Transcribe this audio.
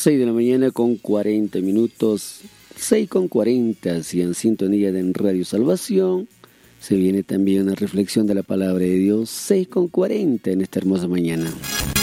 6 de la mañana con 40 minutos, 6 con 40, si en sintonía de Radio Salvación. Se viene también una reflexión de la palabra de Dios, 6 con 40 en esta hermosa mañana.